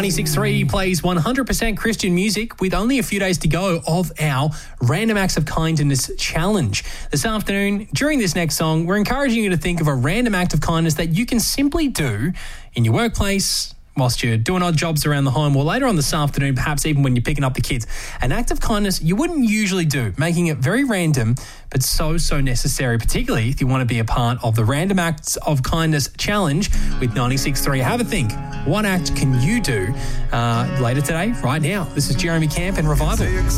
96.3 plays 100% Christian music with only a few days to go of our Random Acts of Kindness challenge. This afternoon, during this next song, we're encouraging you to think of a random act of kindness that you can simply do in your workplace, whilst you're doing odd jobs around the home, or later on this afternoon, perhaps even when you're picking up the kids. An act of kindness you wouldn't usually do, making it very random, but so necessary, particularly if you want to be a part of the Random Acts of Kindness challenge with 96.3. Have a think. What act can you do later today, right now? This is Jeremy Camp and Revival.